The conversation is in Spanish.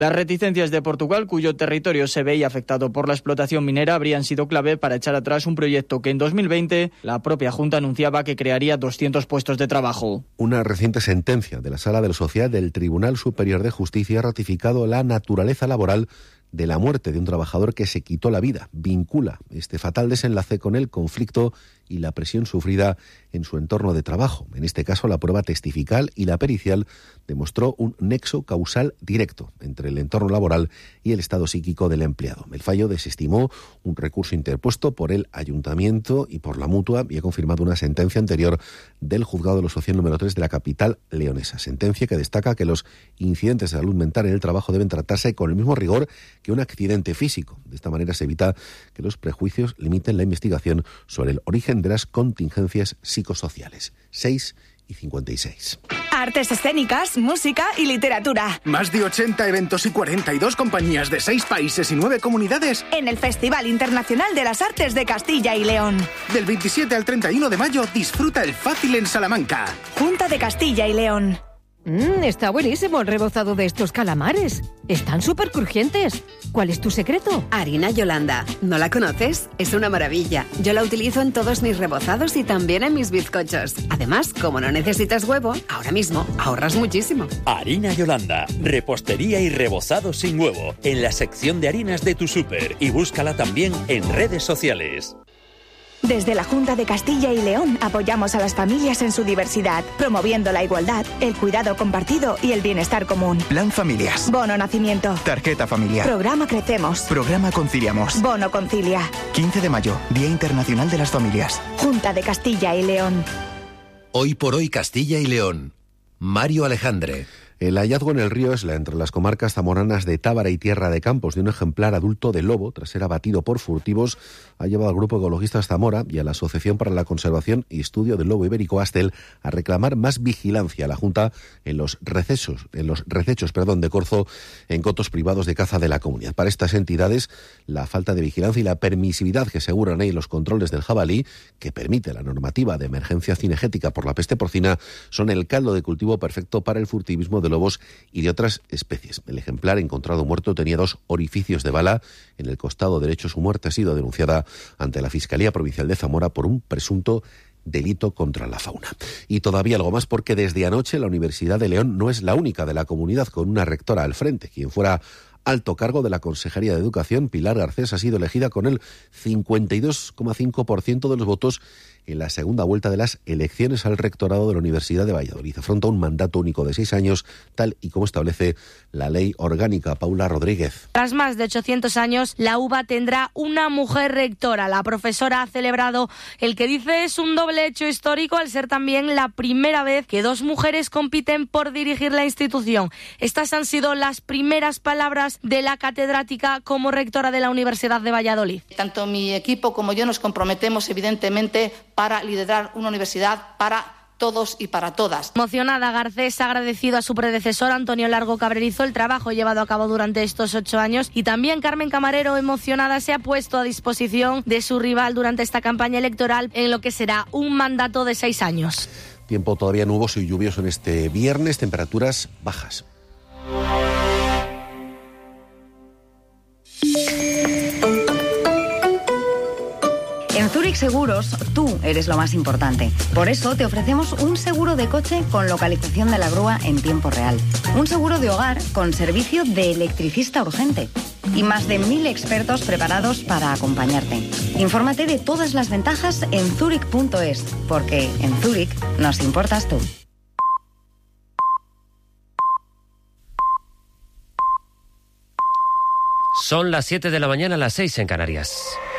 Las reticencias de Portugal, cuyo territorio se veía afectado por la explotación minera, habrían sido clave para echar atrás un proyecto que en 2020 la propia Junta anunciaba que crearía 200 puestos de trabajo. Una reciente sentencia de la Sala de lo Social del Tribunal Superior de Justicia ha ratificado la naturaleza laboral de la muerte de un trabajador que se quitó la vida. Vincula este fatal desenlace con el conflicto y la presión sufrida en su entorno de trabajo. En este caso, la prueba testifical y la pericial demostró un nexo causal directo entre el entorno laboral y el estado psíquico del empleado. El fallo desestimó un recurso interpuesto por el Ayuntamiento y por la Mutua y ha confirmado una sentencia anterior del Juzgado de lo Social número 3 de la capital leonesa. Sentencia que destaca que los incidentes de salud mental en el trabajo deben tratarse con el mismo rigor que un accidente físico. De esta manera se evita que los prejuicios limiten la investigación sobre el origen de las contingencias psicosociales. 6:56. Artes escénicas, música y literatura. Más de 80 eventos y 42 compañías de 6 países y 9 comunidades. En el Festival Internacional de las Artes de Castilla y León. Del 27 al 31 de mayo, disfruta el Fácil en Salamanca. Junta de Castilla y León. Está buenísimo el rebozado de estos calamares. Están súper crujientes. ¿Cuál es tu secreto? Harina Yolanda. ¿No la conoces? Es una maravilla. Yo la utilizo en todos mis rebozados y también en mis bizcochos. Además, como no necesitas huevo, ahora mismo ahorras muchísimo. Harina Yolanda. Repostería y rebozado sin huevo. En la sección de harinas de tu súper. Y búscala también en redes sociales. Desde la Junta de Castilla y León apoyamos a las familias en su diversidad, promoviendo la igualdad, el cuidado compartido y el bienestar común. Plan Familias. Bono Nacimiento. Tarjeta familiar. Programa Crecemos. Programa Conciliamos. Bono Concilia. 15 de mayo, Día Internacional de las Familias. Junta de Castilla y León. Hoy por hoy Castilla y León. Mario Alejandre. El hallazgo en el río Esla, entre las comarcas zamoranas de Tábara y Tierra de Campos, de un ejemplar adulto de lobo, tras ser abatido por furtivos, ha llevado al Grupo Ecologistas Zamora y a la Asociación para la Conservación y Estudio del Lobo Ibérico Astel a reclamar más vigilancia a la Junta en los recechos de corzo en cotos privados de caza de la comunidad. Para estas entidades, la falta de vigilancia y la permisividad que aseguran ahí los controles del jabalí, que permite la normativa de emergencia cinegética por la peste porcina, son el caldo de cultivo perfecto para el furtivismo de lobos y de otras especies. El ejemplar encontrado muerto tenía 2 orificios de bala en el costado derecho. Su muerte ha sido denunciada ante la Fiscalía Provincial de Zamora por un presunto delito contra la fauna. Y todavía algo más, porque desde anoche la Universidad de León no es la única de la comunidad con una rectora al frente. Quien fuera alto cargo de la Consejería de Educación, Pilar Garcés, ha sido elegida con el 52,5% de los votos en la segunda vuelta de las elecciones al rectorado de la Universidad de Valladolid. Afronta un mandato único de 6 años, tal y como establece la ley orgánica. Paula Rodríguez. Tras más de 800 años, la UVA tendrá una mujer rectora. La profesora ha celebrado el que dice es un doble hecho histórico al ser también la primera vez que 2 mujeres compiten por dirigir la institución. Estas han sido las primeras palabras de la catedrática como rectora de la Universidad de Valladolid. Tanto mi equipo como yo nos comprometemos, evidentemente, para liderar una universidad para todos y para todas. Emocionada, Garcés ha agradecido a su predecesor Antonio Largo Cabrerizo el trabajo llevado a cabo durante estos 8 años, y también Carmen Camarero, emocionada, se ha puesto a disposición de su rival durante esta campaña electoral en lo que será un mandato de 6 años. Tiempo todavía nuboso y lluvioso en este viernes, temperaturas bajas. En Zurich Seguros, tú eres lo más importante. Por eso te ofrecemos un seguro de coche con localización de la grúa en tiempo real. Un seguro de hogar con servicio de electricista urgente. Y más de 1000 expertos preparados para acompañarte. Infórmate de todas las ventajas en zurich.es, porque en Zurich nos importas tú. Son las 7 de la mañana, las 6 en Canarias.